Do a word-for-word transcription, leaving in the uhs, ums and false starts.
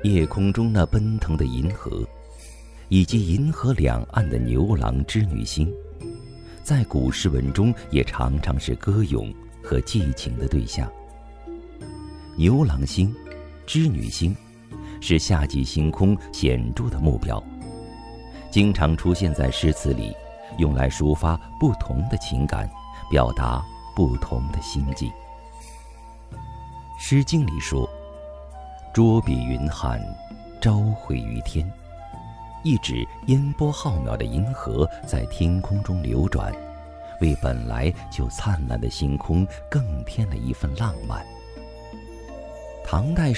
夜空中那奔腾的银河，以及银河两岸的牛郎织女星，在古诗文中也常常是歌咏和寄情的对象。牛郎星、织女星是夏季星空显著的目标，经常出现在诗词里，用来抒发不同的情感，表达不同的心境。诗经里说：捉彼云汉，朝会于天，意指烟波浩渺的银河在天空中流转，为本来就灿烂的星空更添了一份浪漫。唐代